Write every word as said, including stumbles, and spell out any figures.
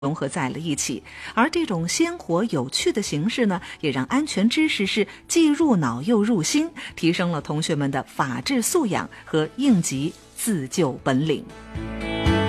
融合在了一起。而这种鲜活有趣的形式呢，也让安全知识是既入脑又入心，提升了同学们的法治素养和应急自救本领。